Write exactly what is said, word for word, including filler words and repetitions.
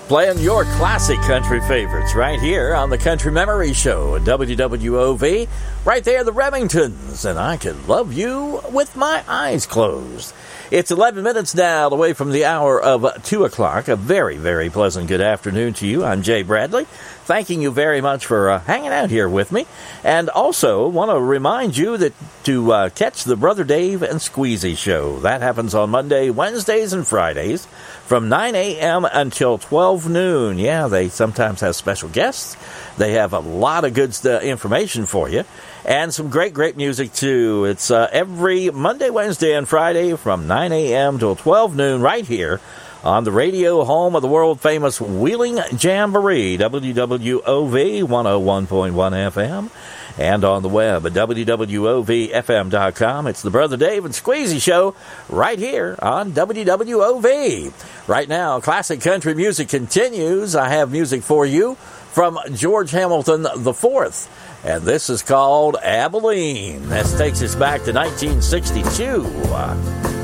Playing your classic country favorites right here on the Country Memory Show at W W O V. Right there, the Remingtons, and I Could Love You With My Eyes Closed. It's eleven minutes now away from the hour of two o'clock. A very, very pleasant good afternoon to you. I'm Jay Bradley, thanking you very much for uh, hanging out here with me. And also want to remind you that to uh, catch the Brother Dave and Squeezy Show. That happens on Monday, Wednesdays, and Fridays from nine a.m. until twelve noon. Yeah, they sometimes have special guests. They have a lot of good uh, information for you. And some great, great music, too. It's uh, every Monday, Wednesday, and Friday from nine a.m. till twelve noon right here on the radio home of the world-famous Wheeling Jamboree, W W O V one oh one point one F M, and on the web at W W O V F M dot com. It's the Brother Dave and Squeezy Show right here on W W O V. Right now, classic country music continues. I have music for you from George Hamilton the fourth. And this is called Abilene. This takes us back to nineteen sixty-two.